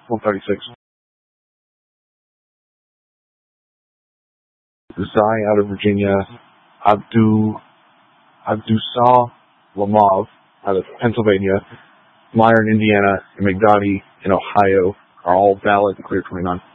136. Zai out of Virginia. Abdusal Lamov out of Pennsylvania. Meyer in Indiana, and McDotty in Ohio are all valid and clear 29.